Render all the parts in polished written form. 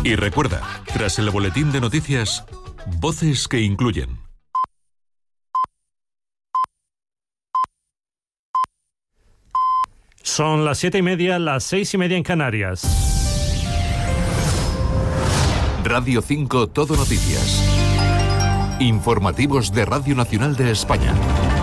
Y recuerda, tras el boletín de noticias, voces que incluyen. Son las 7:30, las 6:30 en Canarias. Radio 5 Todo Noticias. Informativos de Radio Nacional de España.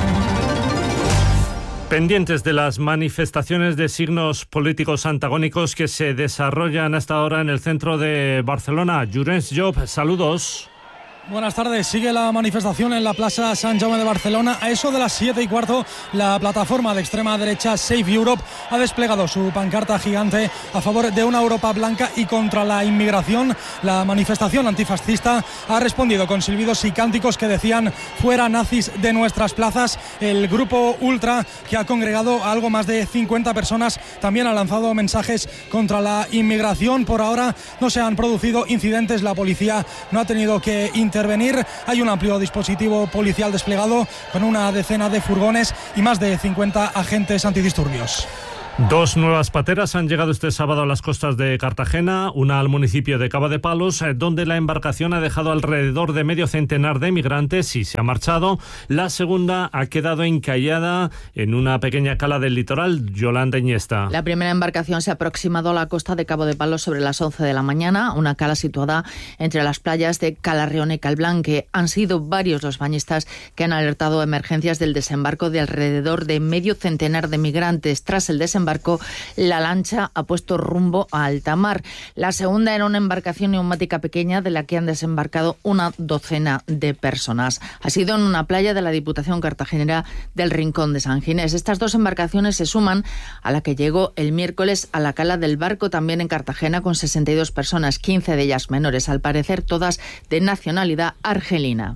Pendientes de las manifestaciones de signos políticos antagónicos que se desarrollan hasta ahora en el centro de Barcelona. Llorenç Job, saludos. Buenas tardes. Sigue la manifestación en la Plaza Sant Jaume de Barcelona. A eso de las 7:15, la plataforma de extrema derecha Save Europe ha desplegado su pancarta gigante a favor de una Europa blanca y contra la inmigración. La manifestación antifascista ha respondido con silbidos y cánticos que decían fuera nazis de nuestras plazas. El grupo Ultra, que ha congregado a algo más de 50 personas, también ha lanzado mensajes contra la inmigración. Por ahora no se han producido incidentes, la policía no ha tenido que intervenir. Hay un amplio dispositivo policial desplegado con una decena de furgones y más de 50 agentes antidisturbios. Dos nuevas pateras han llegado este sábado a las costas de Cartagena, una al municipio de Cava de Palos, donde la embarcación ha dejado alrededor de medio centenar de migrantes y se ha marchado. La segunda ha quedado encallada en una pequeña cala del litoral. Yolanda Iniesta. La primera embarcación se ha aproximado a la costa de Cabo de Palos sobre las 11 de la mañana, una cala situada entre las playas de Calarreón y Calblanque. Han sido varios los bañistas que han alertado emergencias del desembarco de alrededor de medio centenar de migrantes. Tras el desembarco, la lancha ha puesto rumbo a alta mar. La segunda era una embarcación neumática pequeña de la que han desembarcado una docena de personas. Ha sido en una playa de la Diputación cartagenera del Rincón de San Ginés. Estas dos embarcaciones se suman a la que llegó el miércoles a la cala del Barco, también en Cartagena, con 62 personas, 15 de ellas menores, al parecer todas de nacionalidad argelina.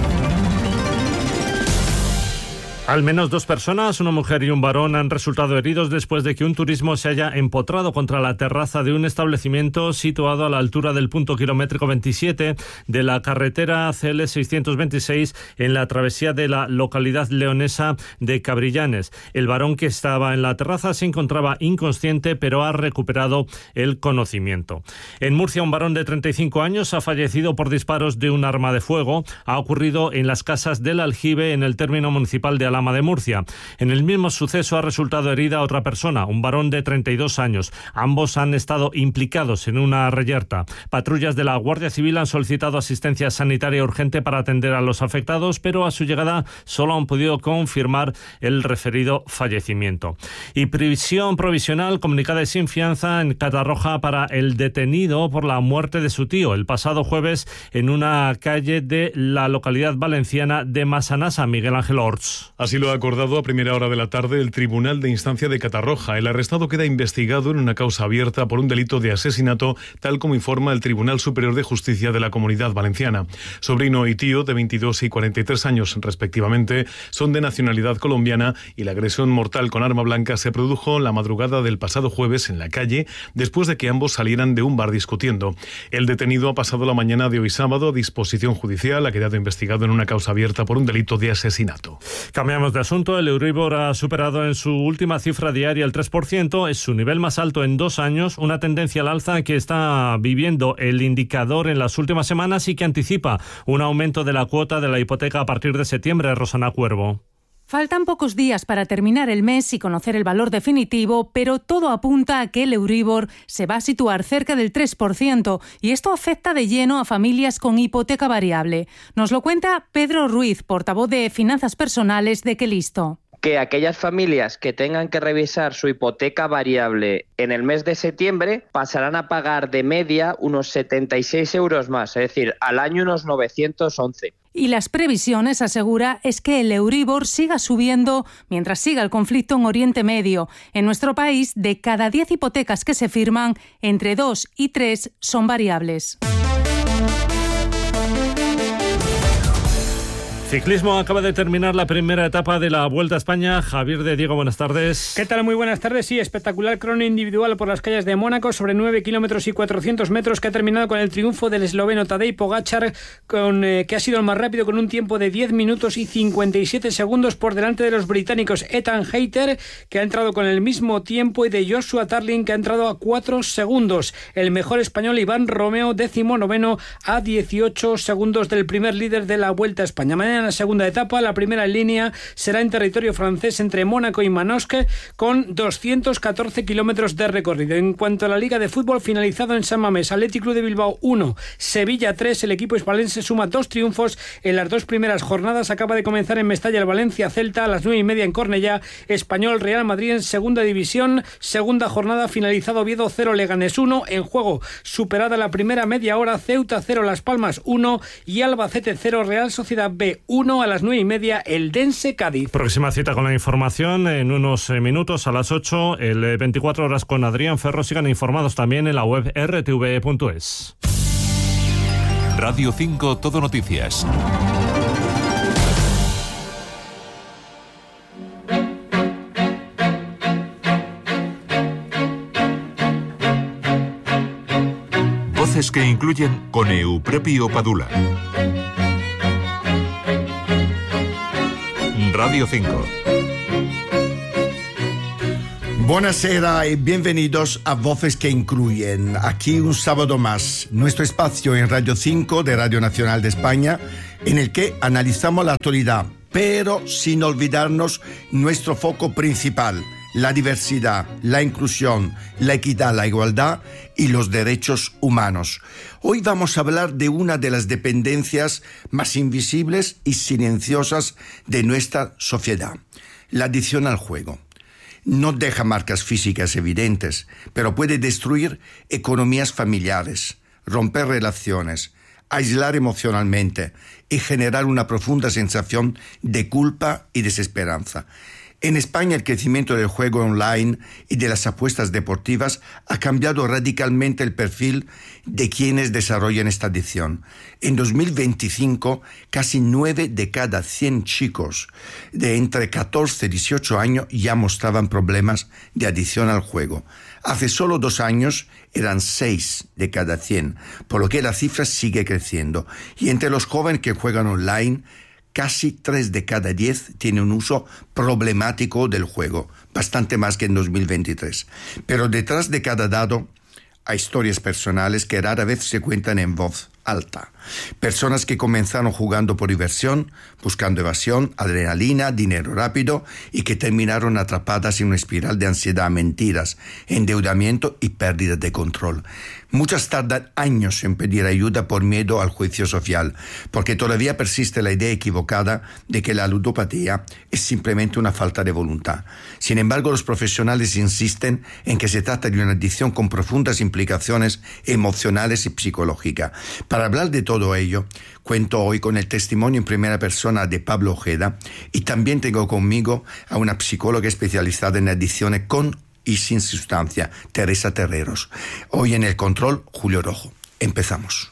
Al menos dos personas, una mujer y un varón, han resultado heridos después de que un turismo se haya empotrado contra la terraza de un establecimiento situado a la altura del punto kilométrico 27 de la carretera CL 626 en la travesía de la localidad leonesa de Cabrillanes. El varón que estaba en la terraza se encontraba inconsciente, pero ha recuperado el conocimiento. En Murcia, un varón de 35 años ha fallecido por disparos de un arma de fuego. Ha ocurrido en las Casas del Aljibe, en el término municipal de Alhama de Murcia. En el mismo suceso ha resultado herida otra persona, un varón de 32 años. Ambos han estado implicados en una reyerta. Patrullas de la Guardia Civil han solicitado asistencia sanitaria urgente para atender a los afectados, pero a su llegada solo han podido confirmar el referido fallecimiento. Y prisión provisional comunicada y sin fianza en Catarroja para el detenido por la muerte de su tío el pasado jueves en una calle de la localidad valenciana de Massanassa. Miguel Ángel Orts. Así lo ha acordado a primera hora de la tarde el Tribunal de Instancia de Catarroja. El arrestado queda investigado en una causa abierta por un delito de asesinato, tal como informa el Tribunal Superior de Justicia de la Comunidad Valenciana. Sobrino y tío, de 22 y 43 años respectivamente, son de nacionalidad colombiana y la agresión mortal con arma blanca se produjo la madrugada del pasado jueves en la calle, después de que ambos salieran de un bar discutiendo. El detenido ha pasado la mañana de hoy sábado a disposición judicial, ha quedado investigado en una causa abierta por un delito de asesinato. Cambiamos de asunto. El Euribor ha superado en su última cifra diaria el 3%. Es su nivel más alto en 2 años, una tendencia al alza que está viviendo el indicador en las últimas semanas y que anticipa un aumento de la cuota de la hipoteca a partir de septiembre. Rosana Cuervo. Faltan pocos días para terminar el mes y conocer el valor definitivo, pero todo apunta a que el Euribor se va a situar cerca del 3% y esto afecta de lleno a familias con hipoteca variable. Nos lo cuenta Pedro Ruiz, portavoz de Finanzas Personales de Quelisto. Que aquellas familias que tengan que revisar su hipoteca variable en el mes de septiembre pasarán a pagar de media unos 76 euros más, es decir, al año unos 911. Y las previsiones, asegura, es que el Euribor siga subiendo mientras siga el conflicto en Oriente Medio. En nuestro país, de cada 10 hipotecas que se firman, entre 2 y 3 son variables. ciclismo acaba de terminar la primera etapa de la Vuelta a España. Javier de Diego, buenas tardes. ¿Qué tal? Muy buenas tardes. Sí, espectacular crono individual por las calles de Mónaco sobre 9 kilómetros y 400 metros que ha terminado con el triunfo del esloveno Tadej Pogačar, que ha sido el más rápido con un tiempo de 10 minutos y 57 segundos por delante de los británicos Ethan Hayter, que ha entrado con el mismo tiempo, y de Joshua Tarling, que ha entrado a 4 segundos. El mejor español Iván Romeo, 19º, a 18 segundos del primer líder de la Vuelta a España. Mañana en la segunda etapa, la primera en línea será en territorio francés entre Mónaco y Manosque, con 214 kilómetros de recorrido. En cuanto a la Liga de Fútbol, finalizado en San Mamés, Athletic Club de Bilbao 1, Sevilla 3, el equipo hispalense suma 2 triunfos en las 2 primeras jornadas. Acaba de comenzar en Mestalla el Valencia-Celta a las 9:30 en Cornellá, Español-Real Madrid en segunda división, segunda jornada, finalizado Oviedo 0, Leganés 1, en juego superada la primera media hora, Ceuta 0, Las Palmas 1 y Albacete 0, Real Sociedad B 1 a las 9:30, el Dense Cádiz. Próxima cita con la información en unos minutos a las 8, el 24 horas con Adrián Ferro. Sigan informados también en la web rtv.es. Radio 5 Todo Noticias. Voces que incluyen con Euprepio Padula. Radio 5. Buonasera y bienvenidos a Voces que Incluyen. Aquí un sábado más, nuestro espacio en Radio 5 de Radio Nacional de España, en el que analizamos la actualidad, pero sin olvidarnos nuestro foco principal: la diversidad, la inclusión, la equidad, la igualdad y los derechos humanos. Hoy vamos a hablar de una de las dependencias más invisibles y silenciosas de nuestra sociedad: la adicción al juego. No deja marcas físicas evidentes, pero puede destruir economías familiares, romper relaciones, aislar emocionalmente y generar una profunda sensación de culpa y desesperanza. En España, el crecimiento del juego online y de las apuestas deportivas ha cambiado radicalmente el perfil de quienes desarrollan esta adicción. En 2025, casi 9 de cada 100 chicos de entre 14 y 18 años ya mostraban problemas de adicción al juego. Hace solo 2 años eran 6 de cada 100, por lo que la cifra sigue creciendo. Y entre los jóvenes que juegan online, casi 3 de cada 10 tienen un uso problemático del juego, bastante más que en 2023. Pero detrás de cada dato hay historias personales que rara vez se cuentan en voz alta. Personas que comenzaron jugando por diversión, buscando evasión, adrenalina, dinero rápido, y que terminaron atrapadas en una espiral de ansiedad, mentiras, endeudamiento y pérdida de control. Muchas tardan años en pedir ayuda por miedo al juicio social, porque todavía persiste la idea equivocada de que la ludopatía es simplemente una falta de voluntad. Sin embargo, los profesionales insisten en que se trata de una adicción con profundas implicaciones emocionales y psicológicas. Para hablar de todo ello, cuento hoy con el testimonio en primera persona de Pablo Ojeda, y también tengo conmigo a una psicóloga especializada en adicciones con y sin sustancia, Teresa Terreros. Hoy en el control, Julio Rojo. Empezamos.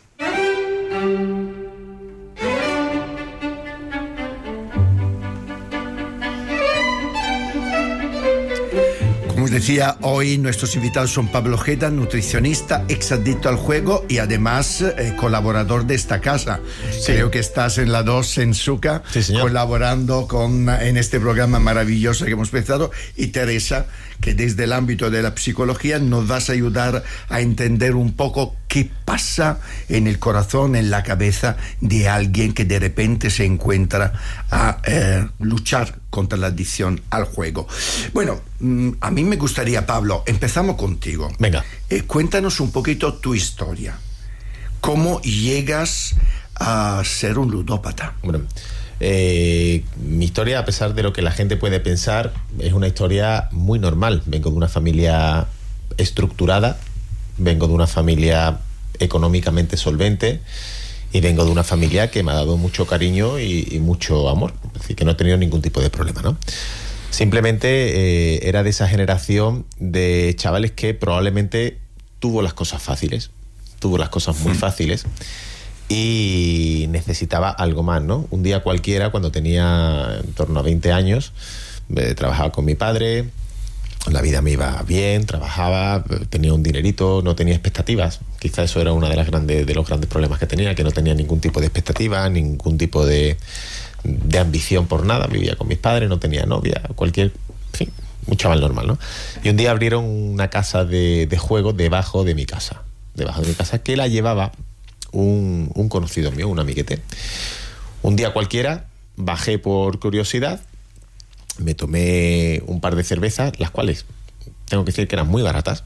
Como os decía, hoy nuestros invitados son Pablo Ojeda, nutricionista, exadicto al juego y además colaborador de esta casa. Sí. Creo que estás en la 2 en Suca, sí, colaborando en este programa maravilloso que hemos empezado. Y Teresa, que desde el ámbito de la psicología nos vas a ayudar a entender un poco qué pasa en el corazón, en la cabeza de alguien que de repente se encuentra a luchar contra la adicción al juego. Bueno, a mí me gustaría, Pablo, empezamos contigo. Venga. Cuéntanos un poquito tu historia. ¿Cómo llegas a ser un ludópata? Bueno, mi historia, a pesar de lo que la gente puede pensar, es una historia muy normal. Vengo de una familia estructurada, vengo de una familia económicamente solvente y vengo de una familia que me ha dado mucho cariño y mucho amor. Es decir, que no he tenido ningún tipo de problema, ¿no? Simplemente era de esa generación de chavales que probablemente tuvo las cosas fáciles, tuvo las cosas muy fáciles, y necesitaba algo más, ¿no? Un día cualquiera, cuando tenía en torno a 20 años, trabajaba con mi padre, la vida me iba bien, trabajaba, tenía un dinerito, no tenía expectativas. Quizá eso era uno de los grandes problemas que tenía, que no tenía ningún tipo de expectativa, ningún tipo de ambición por nada. Vivía con mis padres, no tenía novia, en fin, un chaval normal, ¿no? Y un día abrieron una casa de juego debajo de mi casa, que la llevaba un conocido mío, un amiguete. Un día cualquiera bajé por curiosidad, me tomé un par de cervezas, las cuales tengo que decir que eran muy baratas.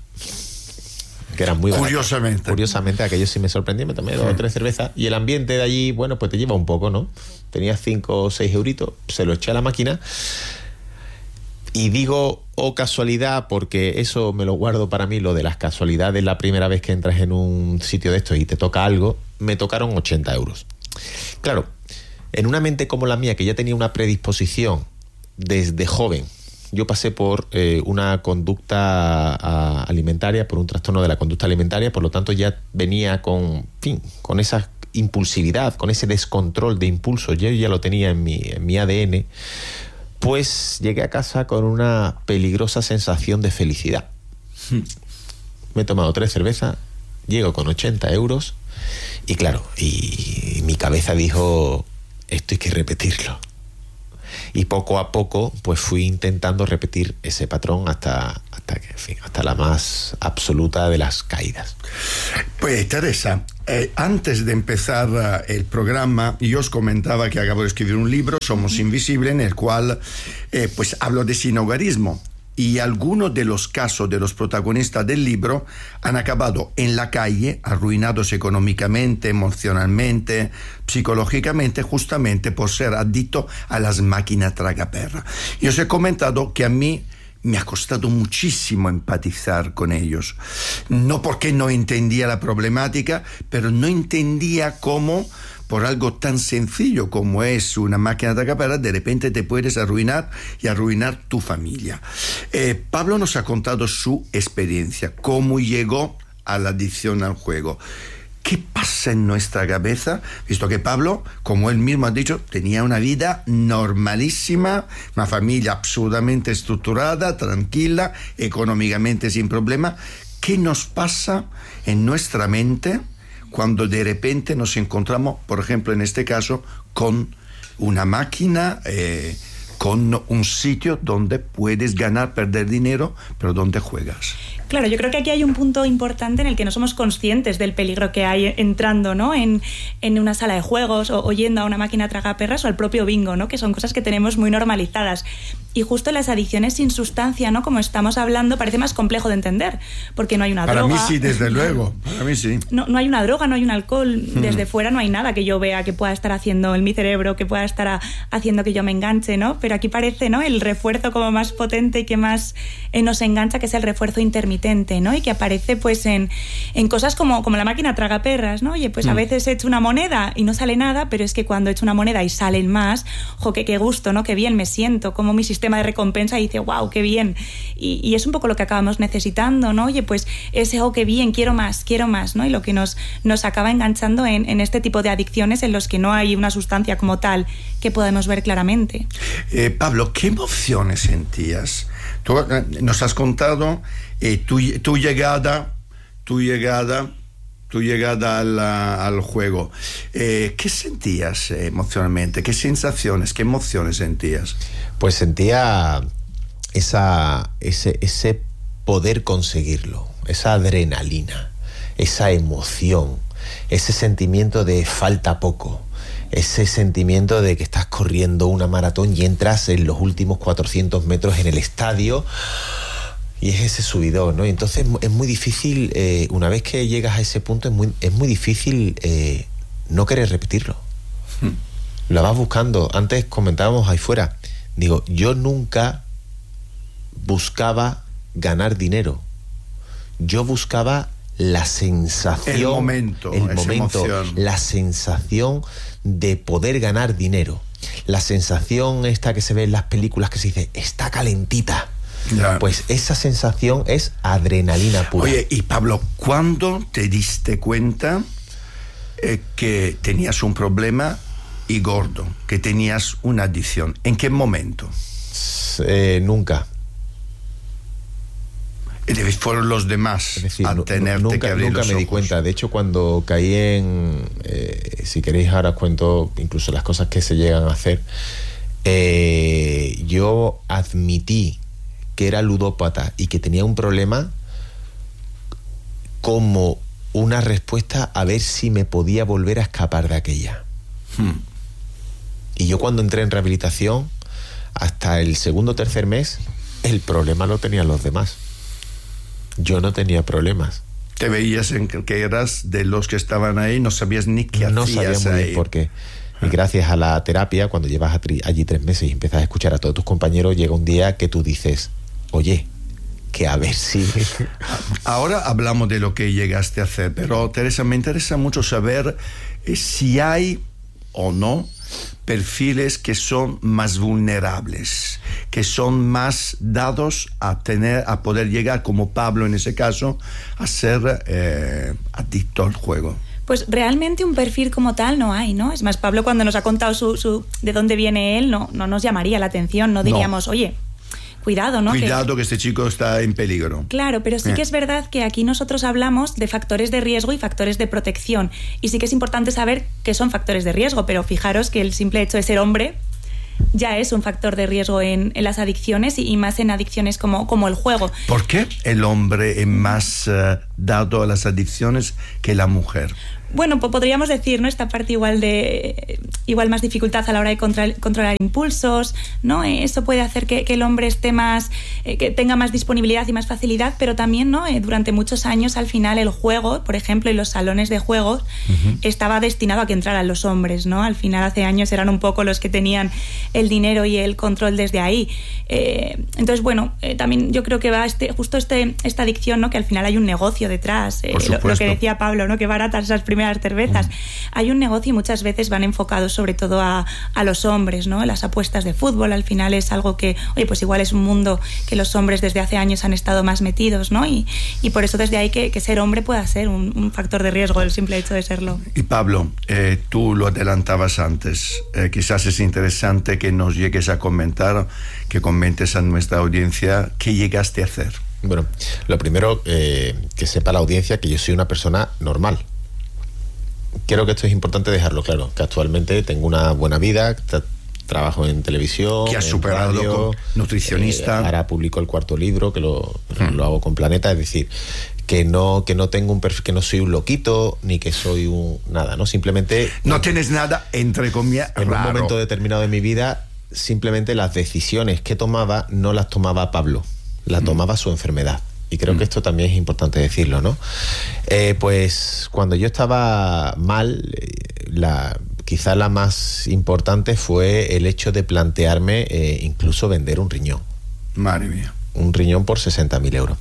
Curiosamente, aquello sí me sorprendió. Me tomé 2 o 3 cervezas y el ambiente de allí, bueno, pues te lleva un poco, ¿no? Tenía 5 o 6 euritos, se lo eché a la máquina y digo, casualidad, porque eso me lo guardo para mí, lo de las casualidades, la primera vez que entras en un sitio de estos y te toca algo, me tocaron 80 euros. Claro, en una mente como la mía, que ya tenía una predisposición desde joven, yo pasé por una conducta alimentaria, por un trastorno de la conducta alimentaria, por lo tanto ya venía con esa impulsividad, con ese descontrol de impulso, yo ya lo tenía en mi ADN. Pues llegué a casa con una peligrosa sensación de felicidad. Me he tomado 3 cervezas, llego con 80 euros y claro, y mi cabeza dijo, esto hay que repetirlo. Y poco a poco pues fui intentando repetir ese patrón hasta la más absoluta de las caídas. Pues Teresa, antes de empezar el programa, yo os comentaba que acabo de escribir un libro, Somos Invisibles, en el cual pues hablo de sinhogarismo. Y algunos de los casos de los protagonistas del libro han acabado en la calle, arruinados económicamente, emocionalmente, psicológicamente, justamente por ser adictos a las máquinas tragaperras. Y os he comentado que a mí me ha costado muchísimo empatizar con ellos. No porque no entendía la problemática, pero no entendía cómo, por algo tan sencillo como es una máquina tragaperras, de repente te puedes arruinar y arruinar tu familia. Pablo nos ha contado su experiencia, cómo llegó a la adicción al juego. ¿Qué pasa en nuestra cabeza? Visto que Pablo, como él mismo ha dicho, tenía una vida normalísima, una familia absolutamente estructurada, tranquila, económicamente sin problema. ¿Qué nos pasa en nuestra mente cuando de repente nos encontramos, por ejemplo, en este caso, con una máquina, con un sitio donde puedes ganar, perder dinero, pero donde juegas? Claro, yo creo que aquí hay un punto importante en el que no somos conscientes del peligro que hay entrando, ¿no?, en una sala de juegos o yendo a una máquina tragaperras o al propio bingo, ¿no?, que son cosas que tenemos muy normalizadas. Y justo las adicciones sin sustancia, ¿no?, como estamos hablando, parece más complejo de entender, porque no hay una droga. Para mí sí, desde luego, para mí sí. No hay una droga, no hay un alcohol, desde fuera no hay nada que yo vea que pueda estar haciendo en mi cerebro, que pueda estar haciendo que yo me enganche, ¿no? Pero aquí parece, ¿no?, el refuerzo como más potente y que más nos engancha, que es el refuerzo intermitente, ¿no? Y que aparece pues en cosas como la máquina tragaperras, ¿no? Oye, pues a veces he hecho una moneda y no sale nada, pero es que cuando he hecho una moneda y salen más, qué gusto, ¿no? Qué bien me siento, como mi sistema de recompensa dice, wow, qué bien. Y es un poco lo que acabamos necesitando, ¿no? Oye, pues ese, qué bien, quiero más, ¿no? Y lo que nos acaba enganchando en este tipo de adicciones en los que no hay una sustancia como tal que podemos ver claramente. Pablo, ¿qué emociones sentías? Tú nos has contado tu llegada al juego. ¿Qué sentías emocionalmente? ¿Qué sensaciones, qué emociones sentías? Pues sentía ese poder conseguirlo, esa adrenalina, esa emoción, ese sentimiento de falta poco, ese sentimiento de que estás corriendo una maratón y entras en los últimos 400 metros en el estadio y es ese subidón, ¿no? Y entonces es muy difícil, una vez que llegas a ese punto, es muy difícil no querer repetirlo. Lo vas buscando. Antes comentábamos ahí fuera, digo, yo nunca buscaba ganar dinero, yo buscaba la sensación, el momento, la sensación de poder ganar dinero, la sensación esta que se ve en las películas que se dice, está calentita. Ya. Pues esa sensación es adrenalina pura. Oye, y Pablo, ¿cuándo te diste cuenta que tenías un problema y gordo, que tenías una adicción. ¿En qué momento? Nunca. Fueron los demás a tenerte que abrir los ojos. Nunca me di cuenta. De hecho, cuando caí en... si queréis, ahora os cuento incluso las cosas que se llegan a hacer. Yo admití que era ludópata y que tenía un problema como una respuesta a ver si me podía volver a escapar de aquella. Y yo cuando entré en rehabilitación, hasta el segundo o tercer mes, el problema lo tenían los demás. Yo no tenía problemas. Te veías en que eras de los que estaban ahí, no sabías ni qué hacías. No sabía muy bien por qué. Y gracias a la terapia, cuando llevas allí 3 meses y empiezas a escuchar a todos tus compañeros, llega un día que tú dices, oye, que a ver si... Ahora hablamos de lo que llegaste a hacer, pero Teresa, me interesa mucho saber si hay o no perfiles que son más vulnerables, que son más dados a poder llegar, como Pablo en ese caso, a ser adicto al juego. Pues realmente un perfil como tal no hay, ¿no? Es más, Pablo cuando nos ha contado de dónde viene él, no nos llamaría la atención, no diríamos, oye, cuidado, ¿no? Cuidado que este chico está en peligro. Claro, pero sí que es verdad que aquí nosotros hablamos de factores de riesgo y factores de protección. Y sí que es importante saber qué son factores de riesgo, pero fijaros que el simple hecho de ser hombre ya es un factor de riesgo en las adicciones y más en adicciones como el juego. ¿Por qué el hombre es más dado a las adicciones que la mujer? Bueno, podríamos decir, ¿no? Esta parte igual más dificultad a la hora de controlar impulsos, ¿no? Eso puede hacer que el hombre esté más, que tenga más disponibilidad y más facilidad, pero también, ¿no? Durante muchos años, al final, el juego, por ejemplo, y los salones de juegos, estaba destinado a que entraran los hombres, ¿no? Al final, hace años eran un poco los que tenían el dinero y el control desde ahí. Entonces, bueno, también yo creo que va esta adicción, ¿no? Que al final hay un negocio detrás. Lo que decía Pablo, ¿no? Que baratas esas primeras cervezas. Hay un negocio y muchas veces van enfocados sobre todo a los hombres, ¿no? Las apuestas de fútbol al final es algo que, oye, pues igual es un mundo que los hombres desde hace años han estado más metidos, ¿no? Y por eso desde ahí que ser hombre pueda ser un factor de riesgo, el simple hecho de serlo. Y Pablo, tú lo adelantabas antes, quizás es interesante que nos llegues a comentar, que comentes a nuestra audiencia qué llegaste a hacer. Bueno, lo primero, que sepa la audiencia que yo soy una persona normal. Creo que esto es importante dejarlo claro, que actualmente tengo una buena vida, trabajo en televisión, que has superado radio, como nutricionista. Ahora publico el 4º libro, que lo hago con Planeta, es decir, que no tengo un perfil, que no soy un loquito, ni que soy un nada, ¿no? Simplemente... No tienes nada, entre comillas, en raro. un momento determinado de mi vida, simplemente las decisiones que tomaba no las tomaba Pablo, las tomaba su enfermedad. Y creo que esto también es importante decirlo, ¿no? Pues cuando yo estaba mal, quizá la más importante fue el hecho de plantearme incluso vender un riñón. Madre mía. Un riñón por 60.000 euros.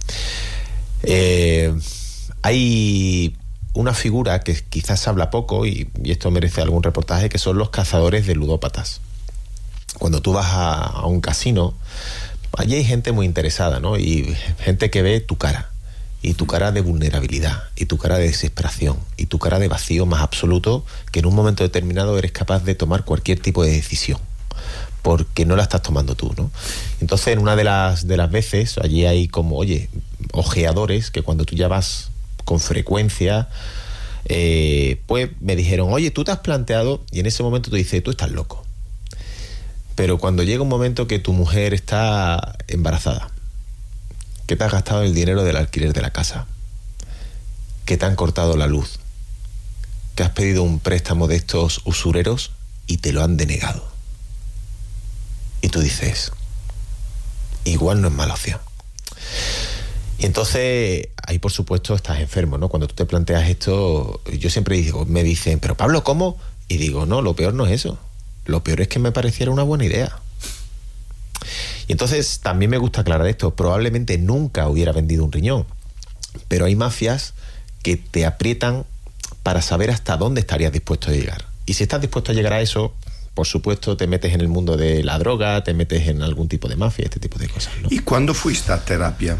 Hay una figura que quizás se habla poco, y esto merece algún reportaje, que son los cazadores de ludópatas. Cuando tú vas a un casino, allí hay gente muy interesada, ¿no? Y gente que ve tu cara, y tu cara de vulnerabilidad, y tu cara de desesperación, y tu cara de vacío más absoluto, que en un momento determinado eres capaz de tomar cualquier tipo de decisión, porque no la estás tomando tú, ¿no? Entonces, en una de las veces, allí hay como, oye, ojeadores, que cuando tú ya vas con frecuencia, pues me dijeron, oye, tú te has planteado, y en ese momento tú dices, tú estás loco. Pero cuando llega un momento que tu mujer está embarazada, que te has gastado el dinero del alquiler de la casa, que te han cortado la luz, que has pedido un préstamo de estos usureros y te lo han denegado, y tú dices, igual no es mala opción. Y entonces ahí por supuesto estás enfermo, ¿no? Cuando tú te planteas esto, yo siempre digo, me dicen, pero Pablo, ¿cómo? Y digo, no, lo peor no es eso. Lo peor es que me pareciera una buena idea. Y entonces también me gusta aclarar esto. Probablemente nunca hubiera vendido un riñón, pero hay mafias que te aprietan para saber hasta dónde estarías dispuesto a llegar. Y si estás dispuesto a llegar a eso, por supuesto te metes en el mundo de la droga, te metes en algún tipo de mafia, este tipo de cosas, ¿no? ¿Y cuándo fuiste a terapia?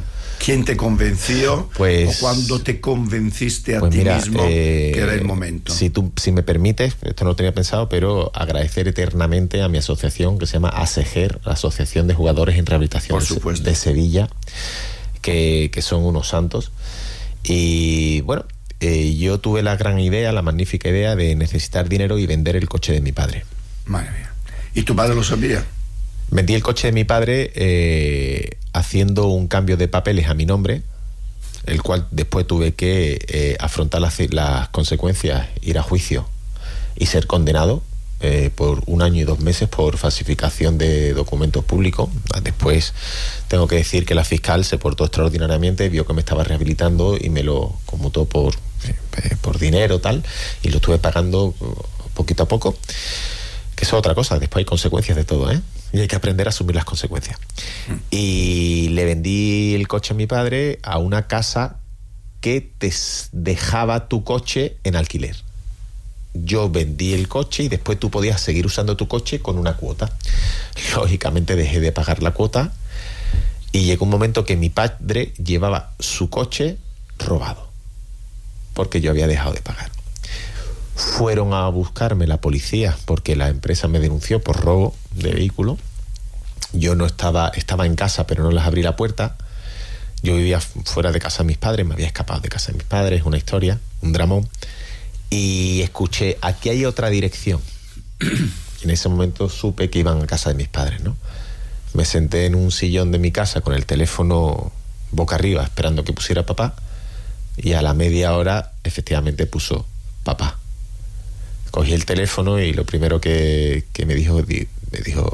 ¿Quién te convenció? Pues, ¿O cuándo te convenciste a pues ti mira, mismo que era el momento? Si me permites, esto no lo tenía pensado, pero agradecer eternamente a mi asociación que se llama ASEGER, la Asociación de Jugadores en Rehabilitación de Sevilla, que son unos santos. Y bueno, yo tuve la gran idea, la magnífica idea de necesitar dinero y vender el coche de mi padre. Madre mía. ¿Y tu padre lo sabía? Vendí el coche de mi padre haciendo un cambio de papeles a mi nombre, el cual después tuve que afrontar las consecuencias, ir a juicio y ser condenado por 1 año y 2 meses por falsificación de documentos públicos. Después tengo que decir que la fiscal se portó extraordinariamente, vio que me estaba rehabilitando y me lo conmutó por dinero tal, y lo estuve pagando poquito a poco, que eso es otra cosa. Después hay consecuencias de todo, y hay que aprender a asumir las consecuencias. Y le vendí el coche a mi padre a una casa que te dejaba tu coche en alquiler. Yo vendí el coche y después tú podías seguir usando tu coche con una cuota. Lógicamente dejé de pagar la cuota y llegó un momento que mi padre llevaba su coche robado porque yo había dejado de pagar. Fueron a buscarme la policía porque la empresa me denunció por robo de vehículo. Yo no estaba en casa, pero no les abrí la puerta. Yo vivía fuera de casa de mis padres, me había escapado de casa de mis padres, una historia, un dramón. Y escuché, aquí hay otra dirección. Y en ese momento supe que iban a casa de mis padres, ¿no? Me senté en un sillón de mi casa con el teléfono boca arriba, esperando que pusiera papá. Y a la media hora, efectivamente, puso papá. Cogí el teléfono y lo primero que me dijo,